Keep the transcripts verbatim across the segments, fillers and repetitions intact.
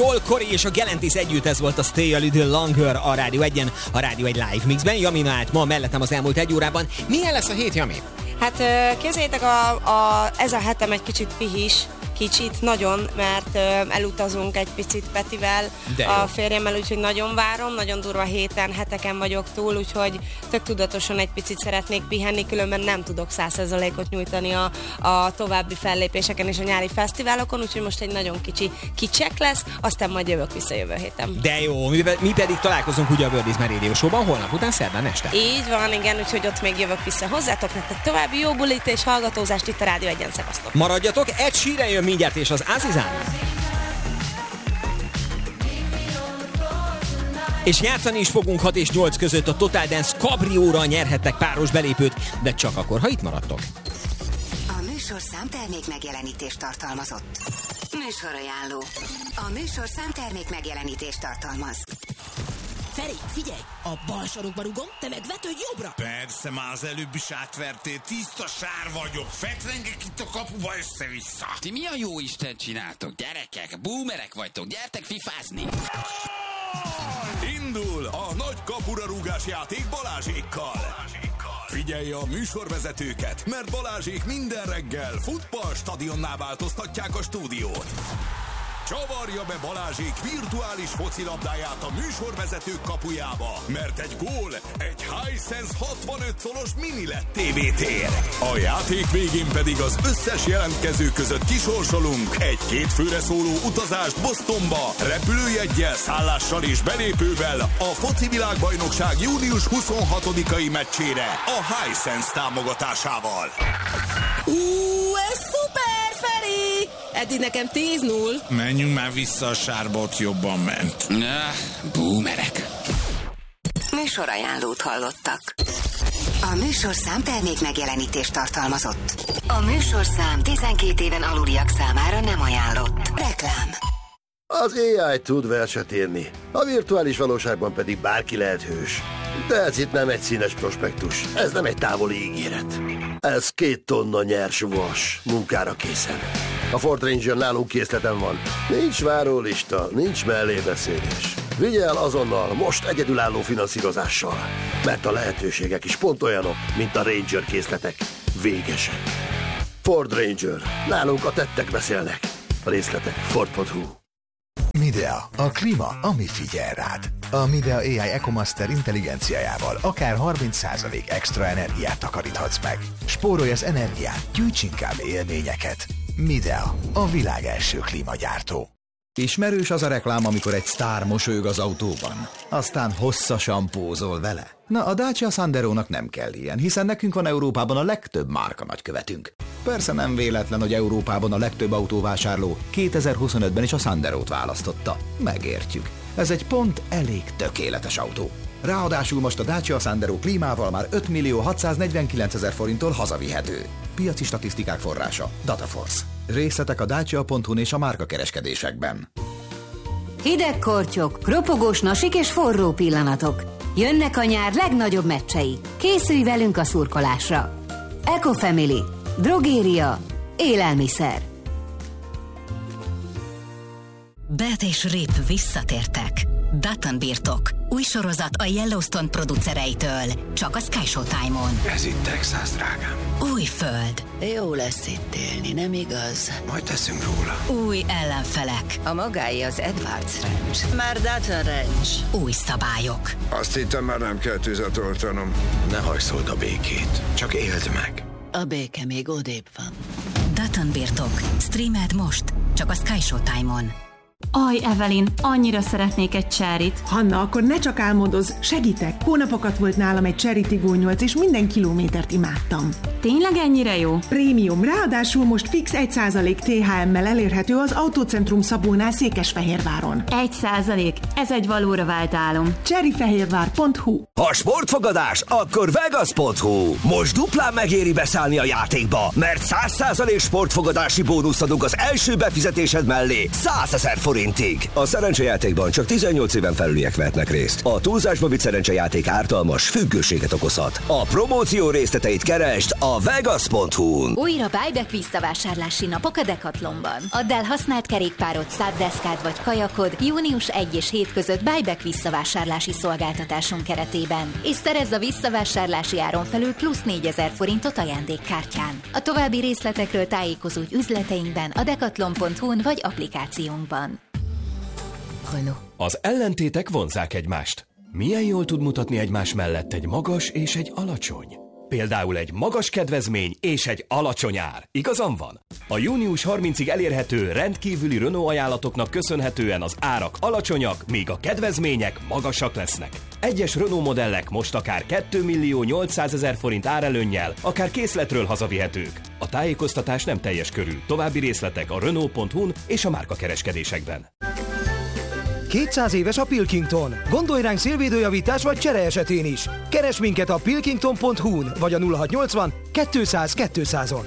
Joel Corey és a Galantis együtt, ez volt a Stay a Little Longer a Rádió egyen, a Rádió egy live mixben. Jamina állt ma mellettem az elmúlt egy órában. Milyen lesz a hét, Jami? Hát képzeljétek, a, a, ez a hetem egy kicsit pihis, kicsit, nagyon, mert elutazunk egy picit Petivel, a férjemmel, úgyhogy nagyon várom, nagyon durva héten, heteken vagyok túl, úgyhogy tök tudatosan egy picit szeretnék pihenni, különben nem tudok száz százalékot nyújtani a, a további fellépéseken és a nyári fesztiválokon, úgyhogy most egy nagyon kicsi kicsek lesz, aztán majd jövök vissza jövő héten. De jó, mi, mi pedig találkozunk ugye a World is Radio Show-ban, holnap után szerdán este. Így van, igen, úgyhogy ott még jövök vissza hozzátok, nektek további jó bulit és hallgatózást itt a Rádió egyen, szevasztok. Maradjatok, Ed Sheeran jön mindjárt, és az Azizán. És játszani is fogunk hat és nyolc között a Total Dance Cabrióra, nyerhettek páros belépőt, de csak akkor, ha itt maradtok. A műsorszám termék megjelenítést tartalmazott. Műsorajánló. A műsorszám termék megjelenítést tartalmaz. Feri, figyelj! A bal sarokba rugom, te meg vetődj jobbra! Persze, már az előbb is átvertél, tiszta sár vagyok, fetrengek itt a kapuba össze-vissza. Ti mi a jó Isten csináltok, gyerekek? Boomerek vagytok, gyertek fifázni! Indul a nagy kapura rúgás játék Balázsékkal. Figyelj a műsorvezetőket, mert Balázsék minden reggel futballstadionná változtatják a stúdiót. Csavarja be Balázsék virtuális focilabdáját a műsorvezetők kapujába, mert egy gól egy Hisense hatvanöt szolos mini led té vé tér. A játék végén pedig az összes jelentkező között kisorsolunk egy két főre szóló utazást Bostonba, repülőjeggyel, szállással és belépővel a foci világbajnokság június huszonhatodikai meccsére a Hisense támogatásával. Ú, ez szuper, Feri! Eddig nekem tíz null. Menjünk már vissza a sárba, ott jobban ment. Na, boomerek. Műsorajánlót hallottak. A műsorszám termék megjelenítést tartalmazott. A műsorszám tizenkét éven aluliak számára nem ajánlott. Reklám. Az á i tud verset írni, a virtuális valóságban pedig bárki lehet hős. De ez itt nem egy színes prospektus, ez nem egy távoli ígéret. Ez két tonna nyers vas, munkára készen. A Ford Ranger nálunk készleten van. Nincs várólista, nincs mellébeszélés. Vigye el azonnal, most egyedülálló finanszírozással. Mert a lehetőségek is pont olyanok, mint a Ranger készletek. Végesen. Ford Ranger. Nálunk a tettek beszélnek. A részletek ford pont hu. Midea, a klíma, ami figyel rád. A Midea á i EcoMaster intelligenciájával akár harminc százalék extra energiát takaríthatsz meg. Spórolj az energiát, gyűjts inkább élményeket. Midea, a világ első klímagyártó. Ismerős az a reklám, amikor egy sztár mosolyog az autóban, aztán hosszasan pózol vele. Na, a Dacia Sanderónak nem kell ilyen, hiszen nekünk van Európában a legtöbb márka nagykövetünk. Persze nem véletlen, hogy Európában a legtöbb autóvásárló kétezer-huszonötben is a Sanderót választotta. Megértjük. Ez egy pont elég tökéletes autó. Ráadásul most a Dacia Sandero klímával már ötmillió hatszáznegyvenkilencezer forinttól hazavihető. Piaci statisztikák forrása Dataforce. Részletek a dacia pont hu-n és a márkakereskedésekben. Hideg kortyok, ropogós nasik és forró pillanatok. Jönnek a nyár legnagyobb meccsei. Készülj velünk a szurkolásra. Ecofamily. Drogéria. Élelmiszer. Beth és Rip visszatértek. Dutton birtok. Új sorozat a Yellowstone producereitől. Csak a Sky Showtime-on. Ez itt Texas, drágám. Új föld. Jó lesz itt élni, nem igaz? Majd teszünk róla. Új ellenfelek. A magáé az Edwards Ranch. Már Dutton Ranch. Új szabályok. Azt hittem, már nem kell tüzet oltanom. Ne hajszold a békét, csak éld meg. A béke még odébb van. Dutton birtok. Streamed most. Csak a Sky Showtime-on. Aj, Evelyn, annyira szeretnék egy cserit. Hanna, akkor ne csak álmodozz, segítek. Hónapokat volt nálam egy Cherry Tiggo nyolc, és minden kilométert imádtam. Tényleg ennyire jó? Prémium, ráadásul most fix egy százalék té há emmel elérhető az Autócentrum Szabónál Székesfehérváron. Egy százalék, ez egy valóra vált álom. cherryfehérvár pont hu. Ha sportfogadás, akkor vegas pont hu. Most duplán megéri beszállni a játékba, mert száz százalék sportfogadási bónusz adunk az első befizetésed mellé százezer forint forintig. A szerencsejátékban csak tizennyolc éven felüliek vehetnek részt. A túlzásba vitt szerencsejáték ártalmas, függőséget okozhat. A promóció részleteit keresd a vegas pont hu-n. Újra buyback visszavásárlási napok a Decathlonban. Add el használt kerékpárod, szápdeszkád vagy kajakod június elseje és hét között buyback visszavásárlási szolgáltatásunk keretében, és szerezz a visszavásárlási áron felül plusz négyezer forintot ajándékkártyán. A további részletekről tájékozódj üzleteinkben, a decathlon pont hu-n vagy applikációnkban. Renault. Az ellentétek vonzzák egymást. Milyen jól tud mutatni egymás mellett egy magas és egy alacsony? Például egy magas kedvezmény és egy alacsony ár. Igazam van? A június harmincadikáig elérhető rendkívüli Renault ajánlatoknak köszönhetően az árak alacsonyak, míg a kedvezmények magasak lesznek. Egyes Renault modellek most akár kétmillió nyolcszázezer forint árelőnnyel, akár készletről hazavihetők. A tájékoztatás nem teljes körű. További részletek a renault pont hu-n és a márkakereskedésekben. kétszáz éves a Pilkington. Gondolj ránk szélvédőjavítás vagy csere esetén is. Keres minket a pilkington pont hu-n vagy a nulla hatszáznyolcvan kétszáz kétszázon.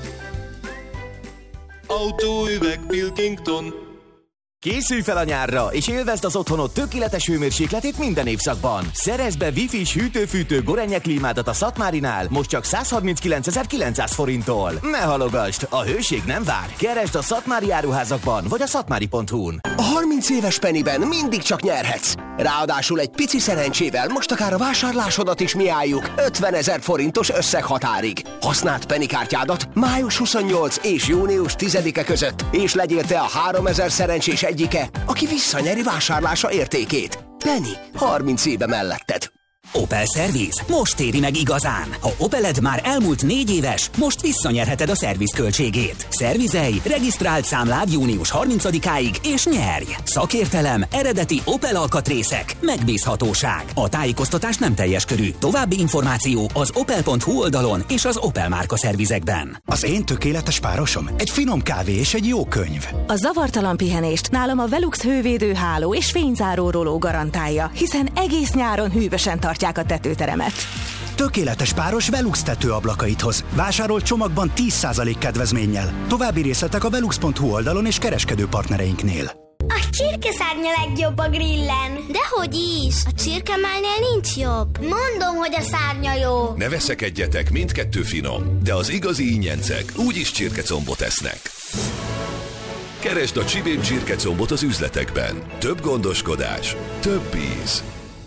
Autóüveg Pilkington. Készülj fel a nyárra, és élvezd az otthonod tökéletes hőmérsékletét minden évszakban. Szerezd be Wi-Fi-s hűtő-fűtő Gorenje klímádat a Szatmárinál most csak százharminckilencezer-kilencszáz forinttól. Ne halogasd, a hőség nem vár. Keresd a Szatmári áruházakban vagy a szatmári pont hu-n. A harminc éves Pennyben mindig csak nyerhetsz. Ráadásul egy pici szerencsével most akár a vásárlásodat is mi álljuk ötvenezer forintos összeghatárig. Használd Penny kártyádat május huszonnyolcadika és június tizedike között, és legyél te a háromezer szerencsés egyike, aki visszanyeri vásárlása értékét. Penny, harminc éve melletted. Opel Service most éri meg igazán. Ha Opeled már elmúlt négy éves, most visszanyerheted a szerviz költségét. Szervizelj, regisztrált számlád június harmincadikáig és nyerj! Szakértelem, eredeti Opel alkatrészek, megbízhatóság. A tájékoztatás nem teljes körű. További információ az opel pont hu oldalon és az Opel márka szervizekben. Az én tökéletes párosom egy finom kávé és egy jó könyv. A zavartalan pihenést nálam a Velux hővédőháló és fényzáró roló garantálja, hiszen egész nyáron hűvösen tartják a tetőteremet. Tökéletes páros Velux tetőablakaithoz. Vásárolt csomagban tíz százalék kedvezménnyel. További részletek a velux pont hu oldalon és kereskedő partnereinknél. A csirkeszárnya legjobb a grillen. Dehogy is, a csirkemálnél nincs jobb. Mondom, hogy a szárnya jó. Ne veszekedjetek, mindkettő finom, de az igazi ingyencek úgyis csirkecombot esznek. Keresd a Csibén csirkecombot az üzletekben. Több gondoskodás, több íz.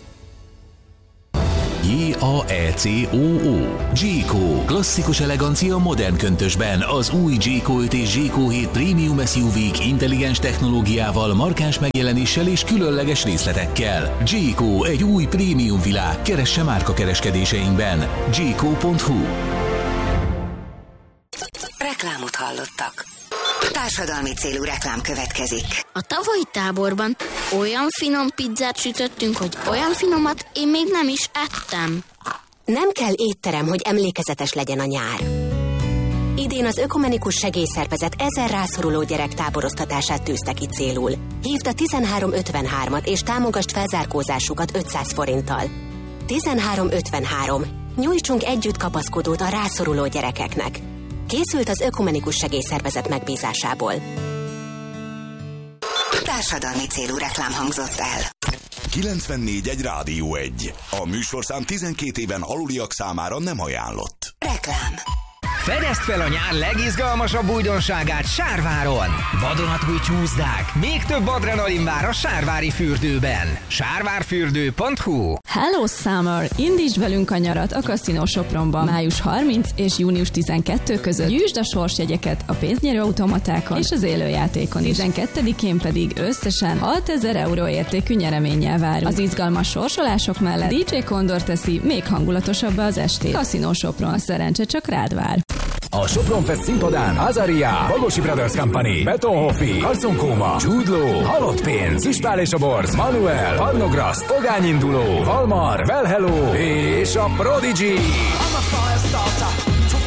J A E C O O Jayco. Klasszikus elegancia modern köntösben. Az új Jayco öt és Jayco hét Premium es u vé-k intelligens technológiával, markáns megjelenéssel és különleges részletekkel. Jayco, egy új prémium világ. Keresse márkakereskedéseinkben. Jayco pont hu. Reklámot hallottak. Társadalmi célú reklám következik. A tavalyi táborban olyan finom pizzát sütöttünk, hogy olyan finomat én még nem is ettem. Nem kell étterem, hogy emlékezetes legyen a nyár. Idén az Ökumenikus Segélyszervezet ezer rászoruló gyerek táboroztatását tűzte ki célul. Hívd a tizenhárom ötvenhármat és támogasd felzárkózásukat ötszáz forinttal. tizenhárom ötvenhárom. Nyújtsunk együtt kapaszkodót a rászoruló gyerekeknek. Készült az Ökumenikus Segélyszervezet megbízásából. Társadalmi célú reklám hangzott el. kilencvennégy egy Rádió egy. A műsorszám tizenkét éven aluliak számára nem ajánlott. Reklám. Fedezd fel a nyár legizgalmasabb újdonságát Sárváron! Vadonatúj csúszdák, még több adrenalin vár a Sárvári fürdőben. sárvárfürdő pont hu. Hello Summer! Indítsd velünk a nyarat a Casino Sopronban. május harmincadika és június tizenkettedike között gyűjtsd a sorsjegyeket a pénznyerő automatákon és az élőjátékon is. tizenkettedikén pedig összesen hatezer euró értékű nyereménnyel várunk. Az izgalmas sorsolások mellett dé dzsé Kondor teszi még hangulatosabbá az estét. Casino Sopron, a szerencse csak rád vár. A Sopron Fest színpadán Azaria, Bagosi Brothers Company, Betonhoffi, Karconkóma, Jude Law, Halott Pénz, Ispál és a Borz, Manuel, Parnograszt, Pogányinduló, Valmar, Well Hello és a Prodigy.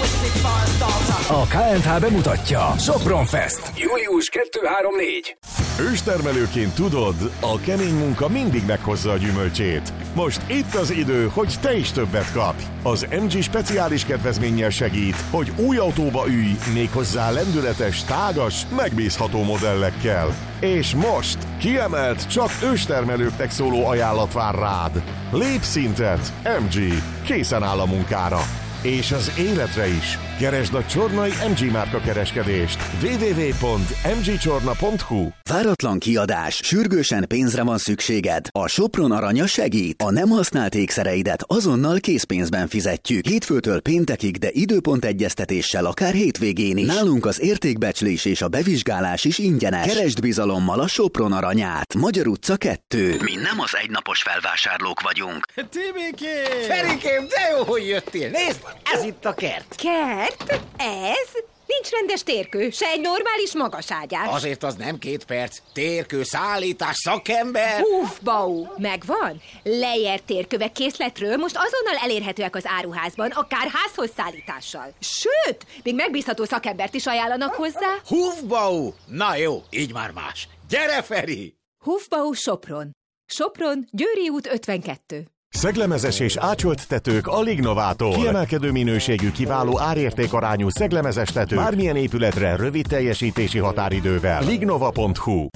A ká en há bemutatja Sopron Fest. július kettő három négy. Őstermelőként tudod, a kemény munka mindig meghozza a gyümölcsét. Most itt az idő, hogy te is többet kapj. Az em gé speciális kedvezménnyel segít, hogy új autóba ülj, méghozzá lendületes, tágas, megbízható modellekkel. És most kiemelt, csak őstermelőknek szóló ajánlat vár rád. Lépj szintet, em gé, készen áll a munkára. És az életre is. Keresd a Csornai em gé márka kereskedést. double-u double-u double-u pont em gé csorna pont hu. Váratlan kiadás, sürgősen pénzre van szükséged. A Sopron aranya segít. A nem használt ékszereidet azonnal készpénzben fizetjük. Hétfőtől péntekig, de időpont egyeztetéssel akár hétvégén is. Nálunk az értékbecslés és a bevizsgálás is ingyenes. Keresd bizalommal a Sopron aranyát. Magyar utca kettő. Mi nem az egynapos felvásárlók vagyunk. Timikém! Ferikém, de jó, hogy jöttél. Nézd, ez itt a kert. Kert? Ez? Nincs rendes térkő, se egy normális magaságyás. Azért az nem két perc. Térkő, szállítás, szakember. Húf, bau, megvan. Lejer térkövek készletről most azonnal elérhetőek az áruházban, akár házhoz szállítással. Sőt, még megbízható szakembert is ajánlanak hozzá. Húf, bau. Na jó, így már más. Gyere, Feri! Húfbau Sopron. Sopron, Győri út ötvenkettő. Szeglemezes és ácsolt tetők a Lignovától. Kiemelkedő minőségű, kiváló árértékarányú szeglemezes tető. Bármilyen épületre rövid teljesítési határidővel. lignova pont hu.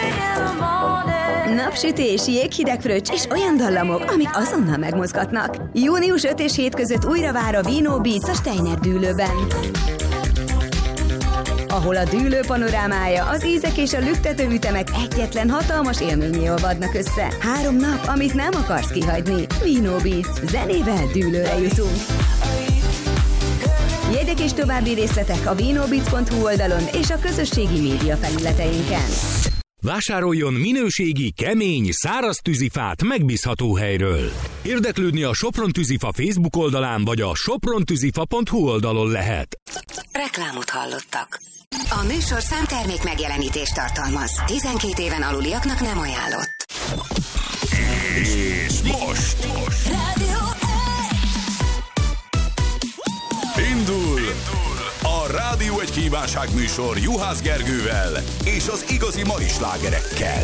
Napsütés, jéghideg fröccs és olyan dallamok, amik azonnal megmozgatnak. június ötös és hét között újra vár a Vino Beach a Steiner dűlőben, ahol a dűlő panorámája, az ízek és a lüktető ütemek egyetlen hatalmas élményé olvadnak össze. Három nap, amit nem akarsz kihagyni. Vino Beach. Zenével dűlőre jutunk. Jegyek és további részletek a vinobeach pont hu oldalon és a közösségi média felületeinken. Vásároljon minőségi, kemény, száraz tűzifát megbízható helyről. Érdeklődni a Sopron tűzifa Facebook oldalán vagy a sopron tűzifa pont hu oldalon lehet. Reklámot hallottak. A műsorszám termék megjelenítést tartalmaz. tizenkét éven aluliaknak nem ajánlott. És most, most. Indul a Rádió egy kívánság műsor Juhász Gergővel és az igazi mai slágerekkel.